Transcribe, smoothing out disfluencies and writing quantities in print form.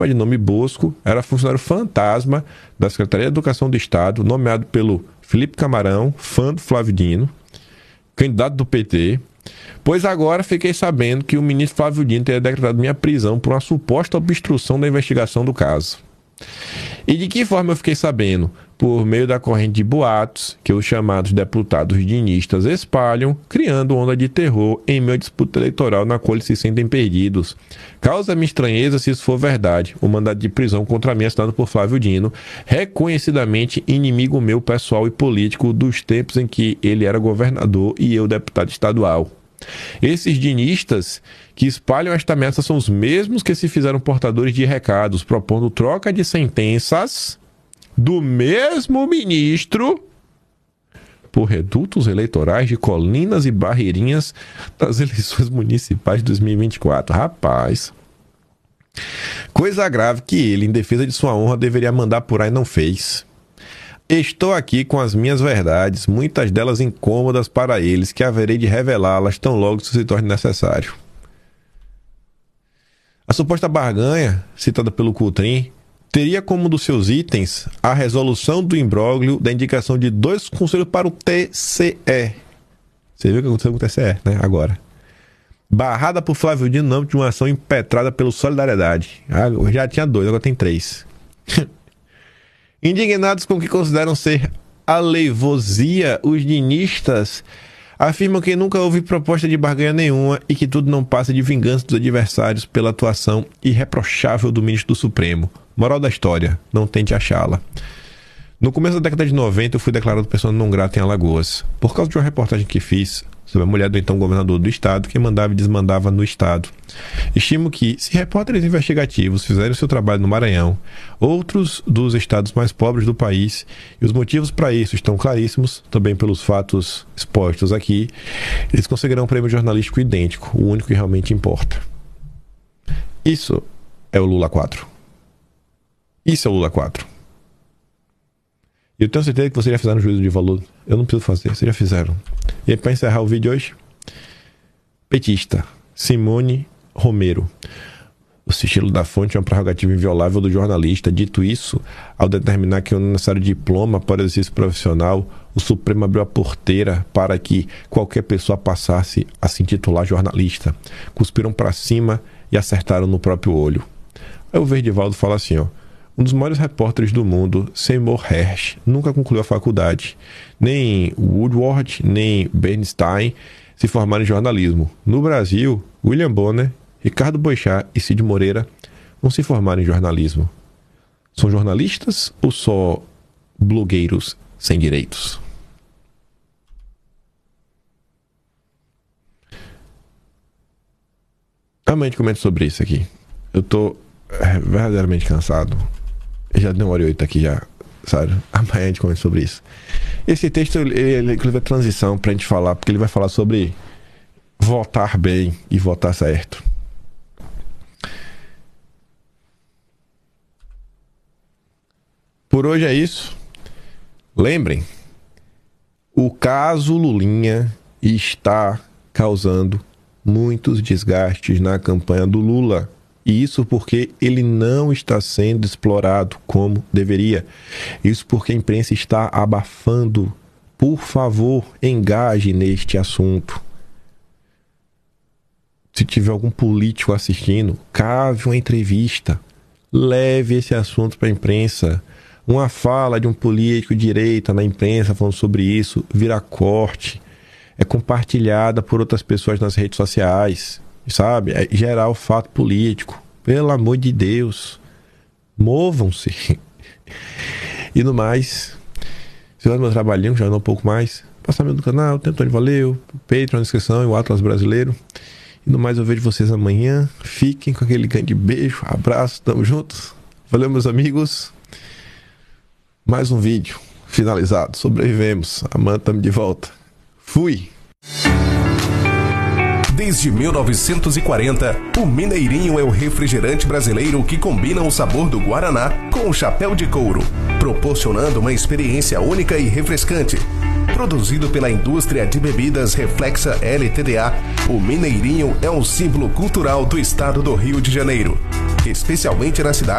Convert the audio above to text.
de nome Bosco, era funcionário fantasma da Secretaria de Educação do Estado, nomeado pelo Felipe Camarão, fã do Flávio Dino, candidato do PT, pois agora fiquei sabendo que o ministro Flávio Dino teria decretado minha prisão por uma suposta obstrução da investigação do caso. E de que forma eu fiquei sabendo? Por meio da corrente de boatos que os chamados deputados dinistas espalham, criando onda de terror em meio à disputa eleitoral na qual eles se sentem perdidos. Causa-me estranheza se isso for verdade. O mandado de prisão contra mim assinado por Flávio Dino, reconhecidamente inimigo meu pessoal e político dos tempos em que ele era governador e eu deputado estadual. Esses dinistas que espalham esta ameaça são os mesmos que se fizeram portadores de recados, propondo troca de sentenças do mesmo ministro por redutos eleitorais de Colinas e Barreirinhas das eleições municipais de 2024. Rapaz, coisa grave que ele, em defesa de sua honra, deveria mandar apurar e não fez. Estou aqui com as minhas verdades, muitas delas incômodas para eles, que haverei de revelá-las tão logo isso se torne necessário. A suposta barganha, citada pelo Coutrin, teria como um dos seus itens a resolução do imbróglio da indicação de 2 conselhos para o TCE. Você viu o que aconteceu com o TCE, né? Agora. Barrada por Flávio Dino no âmbito de uma ação impetrada pelo Solidariedade. Já tinha 2, agora tem 3. Indignados com o que consideram ser aleivosia, os dinistas afirmam que nunca houve proposta de barganha nenhuma e que tudo não passa de vingança dos adversários pela atuação irreprochável do ministro do Supremo. Moral da história, não tente achá-la. No começo da década de 90, eu fui declarado pessoa não grata em Alagoas, por causa de uma reportagem que fiz sobre a mulher do então governador do estado, que mandava e desmandava no estado. Estimo que, se repórteres investigativos fizerem o seu trabalho no Maranhão, outros dos estados mais pobres do país, e os motivos para isso estão claríssimos, também pelos fatos expostos aqui, eles conseguirão um prêmio jornalístico idêntico, o único que realmente importa. Isso é o Lula 4. Isso é o Lula 4. Eu tenho certeza que vocês já fizeram juízo de valor. Eu não preciso fazer, vocês já fizeram. E aí, para encerrar o vídeo hoje, petista, Simone Romero. O sigilo da fonte é uma prerrogativa inviolável do jornalista. Dito isso, ao determinar que é necessário diploma para o exercício profissional, o Supremo abriu a porteira para que qualquer pessoa passasse a se intitular jornalista. Cuspiram para cima e acertaram no próprio olho. Aí o Verdivaldo fala assim, ó. Um dos maiores repórteres do mundo, Seymour Hersh, nunca concluiu a faculdade. Nem Woodward, nem Bernstein se formaram em jornalismo. No Brasil, William Bonner, Ricardo Boechat e Cid Moreira não se formaram em jornalismo. São jornalistas ou só blogueiros sem direitos? Amanhã a gente comenta sobre isso aqui. Eu tô verdadeiramente cansado. Já deu 1h08 aqui já, sabe? Amanhã a gente comenta sobre isso. Esse texto, ele inclusive é transição pra gente falar, porque ele vai falar sobre votar bem e votar certo. Por hoje é isso. Lembrem, o caso Lulinha está causando muitos desgastes na campanha do Lula. E isso porque ele não está sendo explorado como deveria. Isso porque a imprensa está abafando. Por favor, engaje neste assunto. Se tiver algum político assistindo, cave uma entrevista. Leve esse assunto para a imprensa. Uma fala de um político de direita na imprensa falando sobre isso vira corte. É compartilhada por outras pessoas nas redes sociais. Sabe? É gerar o fato político. Pelo amor de Deus. Movam-se. E no mais, se eu meu trabalhinho, já não um pouco mais, passamento do canal, Tempo de Valeu, Patreon na descrição e o Atlas Brasileiro. E no mais, eu vejo vocês amanhã. Fiquem com aquele grande beijo, abraço, tamo juntos. Valeu, meus amigos. Mais um vídeo finalizado. Sobrevivemos. Amanhã estamos de volta. Fui! Desde 1940, o Mineirinho é o refrigerante brasileiro que combina o sabor do Guaraná com o chapéu de couro, proporcionando uma experiência única e refrescante. Produzido pela indústria de bebidas Reflexa LTDA, o Mineirinho é um símbolo cultural do estado do Rio de Janeiro. especialmente na cidade